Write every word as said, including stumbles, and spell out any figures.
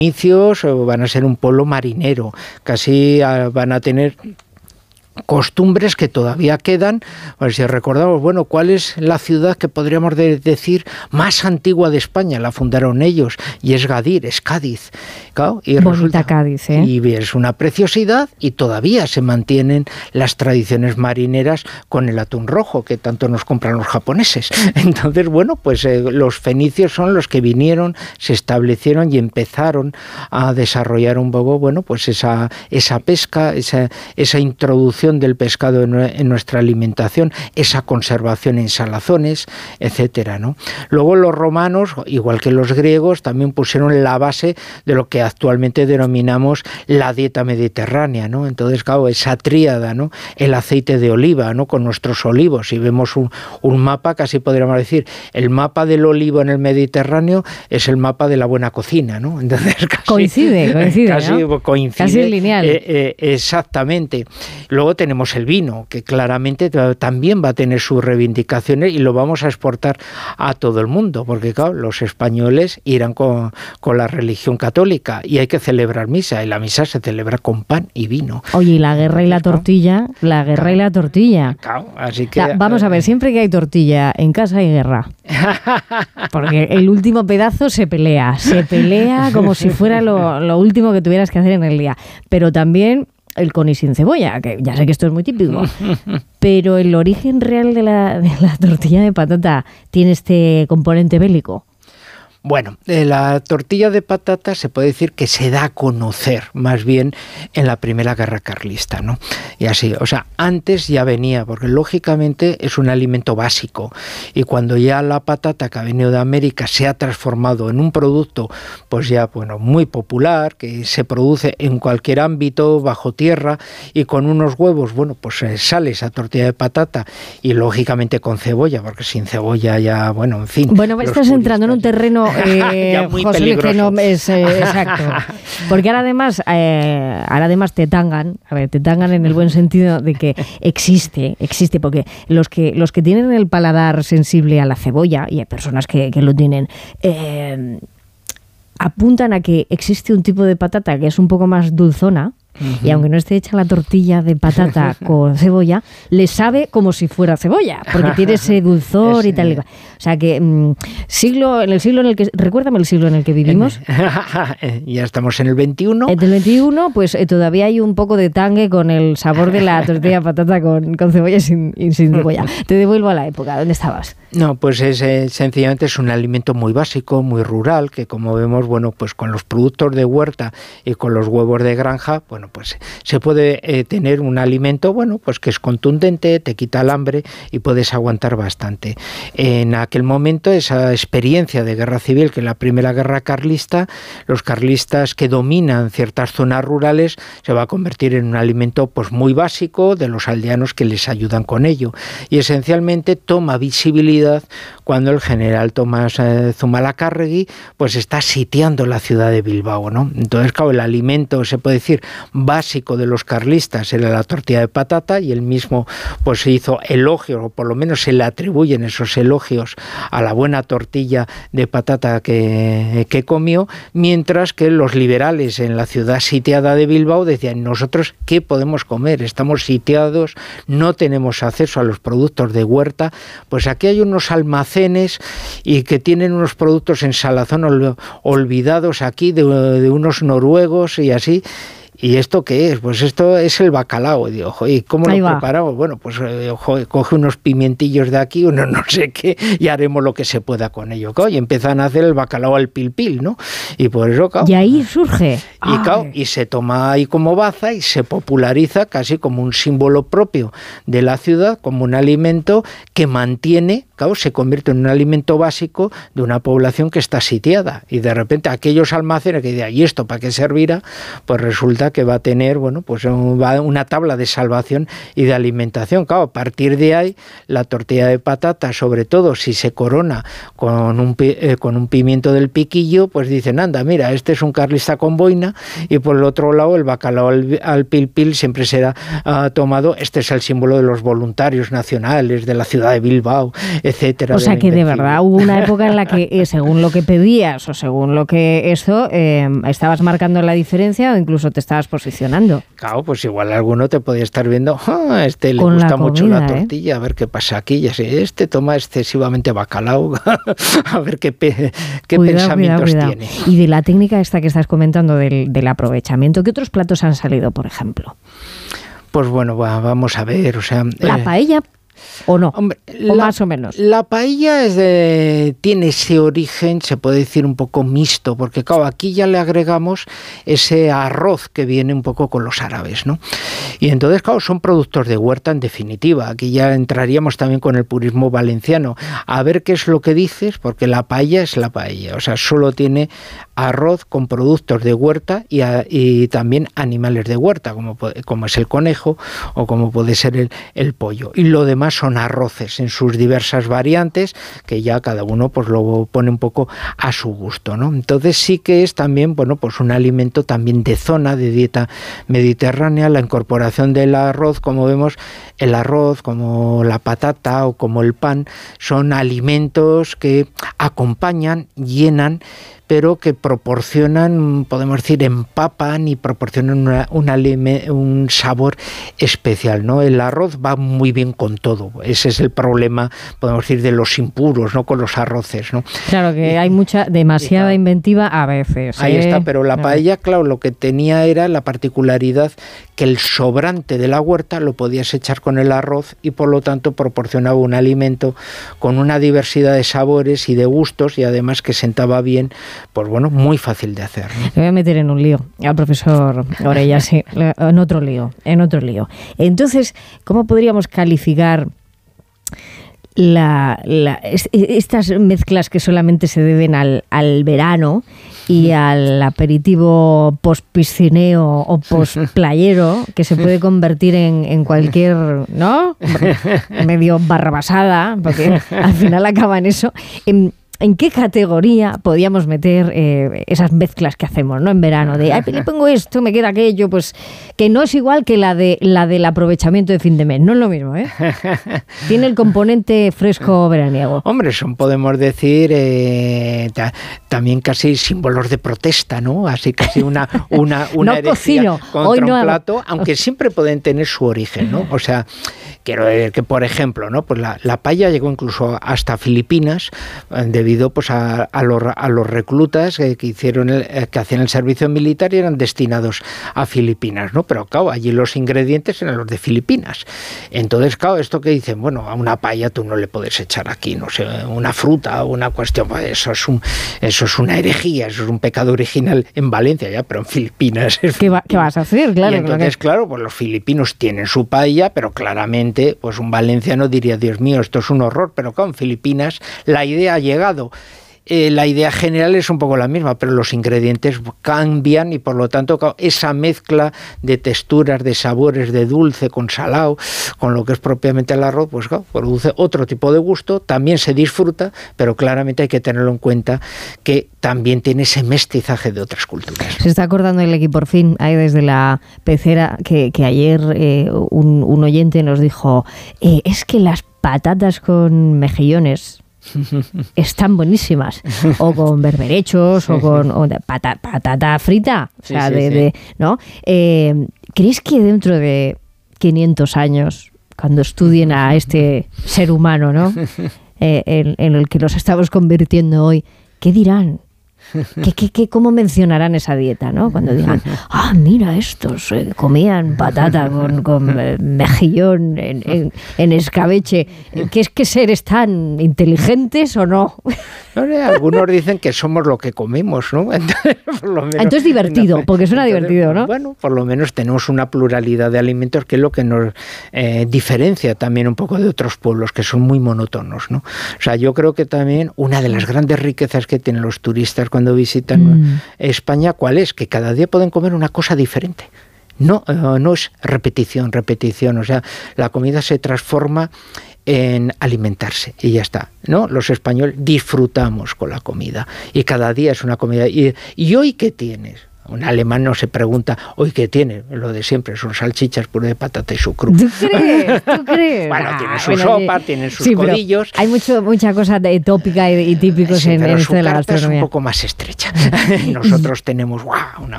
inicios van a ser un pueblo marinero, casi van a tener costumbres que todavía quedan. Pues si recordamos, bueno, ¿cuál es la ciudad que podríamos de decir más antigua de España? La fundaron ellos, y es Gadir, es Cádiz. Claro, y bonita resulta, Cádiz, ¿eh? Y es una preciosidad, y todavía se mantienen las tradiciones marineras con el atún rojo, que tanto nos compran los japoneses. Entonces, bueno, pues eh, los fenicios son los que vinieron, se establecieron y empezaron a desarrollar un poco, bueno, pues esa, esa pesca, esa, esa introducción del pescado en nuestra alimentación, esa conservación en salazones, etcétera, ¿no? Luego los romanos, igual que los griegos, también pusieron la base de lo que actualmente denominamos la dieta mediterránea, ¿no? Entonces, claro, esa tríada, ¿no? El aceite de oliva, ¿no? Con nuestros olivos. Si vemos un, un mapa, casi podríamos decir, el mapa del olivo en el Mediterráneo es el mapa de la buena cocina, ¿no? Entonces, casi, coincide, coincide, casi ¿no? coincide. Casi lineal. Eh, eh, exactamente. Luego tenemos el vino, que claramente también va a tener sus reivindicaciones y lo vamos a exportar a todo el mundo, porque claro, los españoles irán con, con la religión católica y hay que celebrar misa, y la misa se celebra con pan y vino. Oye, y la guerra y la tortilla, la guerra claro. y la tortilla. Claro, así que, la, vamos a ver, siempre que hay tortilla en casa hay guerra. Porque el último pedazo se pelea, se pelea como si fuera lo, lo último que tuvieras que hacer en el día. Pero también el con y sin cebolla, que ya sé que esto es muy típico, pero el origen real de la, de la tortilla de patata tiene este componente bélico. Bueno, eh, la tortilla de patata se puede decir que se da a conocer más bien en la Primera Guerra Carlista, ¿no? Y así, o sea, antes ya venía, porque lógicamente es un alimento básico, y cuando ya la patata que ha venido de América se ha transformado en un producto, pues ya, bueno, muy popular, que se produce en cualquier ámbito, bajo tierra, y con unos huevos, bueno, pues eh, sale esa tortilla de patata, y lógicamente con cebolla, porque sin cebolla ya, bueno, en fin. Bueno, estás entrando en un terreno Eh, muy José Luis, que no es eh, exacto, porque ahora además eh, ahora además te tangan, a ver, te tangan en el buen sentido de que existe, existe, porque los que los que tienen el paladar sensible a la cebolla, y hay personas que, que lo tienen, eh, apuntan a que existe un tipo de patata que es un poco más dulzona. Uh-huh. Y aunque no esté hecha la tortilla de patata con cebolla, le sabe como si fuera cebolla, porque tiene ese dulzor y tal. O sea que mmm, siglo, en el siglo en el que, recuérdame el siglo en el que vivimos. Ya estamos en el veintiuno. En el veintiuno, pues eh, todavía hay un poco de tangue con el sabor de la tortilla de patata con, con cebolla y sin, y sin cebolla. Te devuelvo a la época. ¿Dónde estabas? No, pues es, eh, sencillamente es un alimento muy básico, muy rural, que como vemos, bueno, pues con los productos de huerta y con los huevos de granja, bueno, pues se puede eh, tener un alimento, bueno, pues que es contundente, te quita el hambre y puedes aguantar bastante. En aquel momento, esa experiencia de guerra civil, que en la Primera Guerra Carlista, los carlistas que dominan ciertas zonas rurales, se va a convertir en un alimento pues muy básico de los aldeanos que les ayudan con ello. Y esencialmente toma visibilidad cuando el general Tomás eh, Zumalacárregui pues está sitiando la ciudad de Bilbao, ¿no? Entonces, claro, el alimento, se puede decir, básico de los carlistas era la tortilla de patata, y él mismo pues se hizo elogios, o por lo menos se le atribuyen esos elogios a la buena tortilla de patata que, que comió, mientras que los liberales en la ciudad sitiada de Bilbao decían: nosotros ¿qué podemos comer? Estamos sitiados, no tenemos acceso a los productos de huerta, pues aquí hay unos almacenes y que tienen unos productos en salazón ol, olvidados aquí de, de unos noruegos y así. ¿Y esto qué es? Pues esto es el bacalao. Y digo, ¿y cómo lo preparamos? Bueno, pues joder, coge unos pimientillos de aquí, uno no sé qué, y haremos lo que se pueda con ello. Y empiezan a hacer el bacalao al pil pil, ¿no? Y por eso, claro, y ahí surge. Y, claro, y se toma ahí como baza y se populariza casi como un símbolo propio de la ciudad, como un alimento que mantiene, claro, se convierte en un alimento básico de una población que está sitiada. Y de repente aquellos almacenes que dicen, ¿y esto para qué servirá? Pues resulta que va a tener, bueno, pues una tabla de salvación y de alimentación. Claro, a partir de ahí, la tortilla de patata, sobre todo si se corona con un, eh, con un pimiento del piquillo, pues dicen, anda, mira, este es un carlista con boina, Cataluña, y por el otro lado el bacalao al, al pil pil siempre será uh, tomado, este es el símbolo de los voluntarios nacionales, de la ciudad de Bilbao, etcétera. O sea que de verdad hubo una época en la que eh, según lo que pedías o según lo que eso, eh, estabas marcando la diferencia o incluso te estabas posicionando. Claro, pues igual alguno te podía estar viendo, oh, este le Con gusta la mucho comida, la tortilla, ¿eh? A ver qué pasa aquí, ya sé, este toma excesivamente bacalao, a ver qué, pe qué cuidado, pensamientos cuidado, cuidado. tiene. Y de la técnica esta que estás comentando del, del aprovechamiento, ¿qué otros platos han salido, por ejemplo? Pues bueno, vamos a ver, o sea... La eh, paella... ¿O no? Hombre, ¿O la, más o menos? La paella es de, tiene ese origen, se puede decir, un poco mixto, porque claro, aquí ya le agregamos ese arroz que viene un poco con los árabes, ¿no? Y entonces, claro, son productos de huerta en definitiva. Aquí ya entraríamos también con el purismo valenciano. A ver qué es lo que dices, porque la paella es la paella, o sea, solo tiene arroz con productos de huerta y, a, y también animales de huerta, como, como es el conejo o como puede ser el, el pollo. Y lo demás son arroces en sus diversas variantes, que ya cada uno pues lo pone un poco a su gusto, ¿no? Entonces sí que es también, bueno, pues un alimento también de zona, de dieta mediterránea, la incorporación del arroz, como vemos, el arroz, como la patata o como el pan, son alimentos que acompañan, llenan, pero que proporcionan, podemos decir, empapan y proporcionan una, una, un sabor especial, ¿no? El arroz va muy bien con todo. Ese es el problema, podemos decir, de los impuros, ¿no? Con los arroces, ¿no? Claro que hay mucha, demasiada inventiva a veces. Ahí ¿eh? está, pero la paella, claro, lo que tenía era la particularidad que el sobrante de la huerta lo podías echar con el arroz y por lo tanto proporcionaba un alimento con una diversidad de sabores y de gustos y además que sentaba bien, pues bueno, muy fácil de hacer, ¿no? Me voy a meter en un lío al profesor Orella, sí, en otro lío, en otro lío. Entonces, ¿cómo podríamos calificar la, la, estas mezclas que solamente se deben al, al verano y al aperitivo post-piscineo o post-playero, que se puede convertir en, en cualquier, ¿no? Medio barrabasada, porque al final acaba en eso. En, ¿En qué categoría podíamos meter eh, esas mezclas que hacemos, ¿no? En verano, de ay, le pongo esto, me queda aquello, pues que no es igual que la de la del aprovechamiento de fin de mes, no es lo mismo, ¿eh? Tiene el componente fresco veraniego. Hombre, son, podemos decir, eh, ta, también casi símbolos de protesta, ¿no? Así casi una una una no cocino, contra hoy un no plato, hago. Aunque siempre pueden tener su origen, ¿no? O sea, quiero decir que, por ejemplo, ¿no? Pues la, la paella llegó incluso hasta Filipinas, debido pues a, a, los, a los reclutas que, que hicieron el, que hacían el servicio militar y eran destinados a Filipinas, ¿no? Pero claro, allí los ingredientes eran los de Filipinas. Entonces, claro, esto que dicen, bueno, a una paella tú no le puedes echar aquí, no sé, una fruta o una cuestión, pues eso es un, eso es una herejía, eso es un pecado original en Valencia, ya, pero en Filipinas. Es ¿Qué, va, ¿Qué vas a hacer? Claro. Y entonces, que... claro, pues los filipinos tienen su paella, pero claramente, pues un valenciano diría, Dios mío, esto es un horror, pero claro, en Filipinas la idea ha llegado. Eh, la idea general es un poco la misma, pero los ingredientes cambian y por lo tanto esa mezcla de texturas, de sabores, de dulce con salado, con lo que es propiamente el arroz, pues claro, produce otro tipo de gusto, también se disfruta, pero claramente hay que tenerlo en cuenta que también tiene ese mestizaje de otras culturas. Se está acordando el equipo por fin, ahí desde la pecera, que, que ayer eh, un, un oyente nos dijo, eh, es que las patatas con mejillones están buenísimas, o con berberechos, o con o de pata, patata frita, o sea, sí, sí, de, sí. de, ¿no? Eh, ¿Crees que dentro de quinientos años, cuando estudien a este ser humano, ¿no? Eh, en, en el que los estamos convirtiendo hoy, ¿qué dirán? ¿Qué, qué, qué, ¿Cómo mencionarán esa dieta, ¿no? Cuando digan, ah, mira, estos eh, comían patata con, con eh, mejillón en, en, en escabeche. ¿Qué es que seres tan inteligentes o no? No, no, algunos dicen que somos lo que comemos, ¿no? Entonces, por lo menos, entonces divertido, no, porque suena entonces, divertido, ¿no? Bueno, por lo menos tenemos una pluralidad de alimentos que es lo que nos eh, diferencia también un poco de otros pueblos que son muy monótonos, ¿no? O sea, yo creo que también una de las grandes riquezas que tienen los turistas cuando visitan mm. España, ¿cuál es? Que cada día pueden comer una cosa diferente. No, uh, no es repetición, repetición. O sea, la comida se transforma en alimentarse y ya está, ¿no? Los españoles disfrutamos con la comida y cada día es una comida. ¿Y, y hoy qué tienes? un alemán no se pregunta, hoy ¿qué tiene? Lo de siempre, son salchichas, puré de patata y sucrú. ¿Tú crees? ¿Tú crees? Bueno, ah, tienen su bueno, sopa, tienen sus sí, codillos. Hay mucho, mucha cosa de, tópica y, y típicos sí, en, pero en su esto de la carta gastronomía. es un poco más estrecha. Nosotros tenemos wow, una